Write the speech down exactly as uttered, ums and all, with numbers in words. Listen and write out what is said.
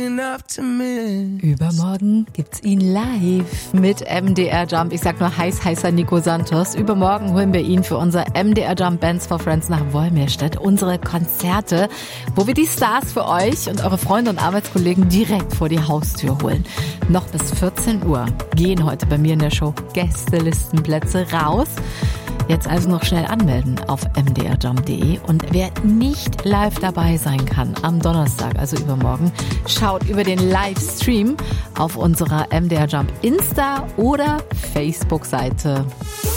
Übermorgen gibt's ihn live mit M D R Jump. Ich sag nur heiß, heißer Nico Santos. Übermorgen holen wir ihn für unser M D R Jump Bands for Friends nach Wolmirstedt. Unsere Konzerte, wo wir die Stars für euch und eure Freunde und Arbeitskollegen direkt vor die Haustür holen. Noch bis vierzehn Uhr gehen heute bei mir in der Show Gästelistenplätze raus. Jetzt also noch schnell anmelden auf m d r jump punkt d e. Und wer nicht live dabei sein kann am Donnerstag, also übermorgen, schaut über den Livestream auf unserer M D R Jump Insta- oder Facebook-Seite.